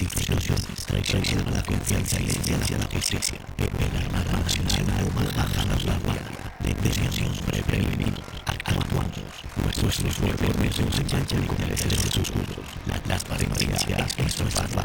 instituciones traicionan a la confianza y evidencia la justicia. El Armada Nacional no baja la guardia. Debemos prevenir, actuamos. Nuestros uniformes no se manchan con intereses oscuros. La transparencia es nuestra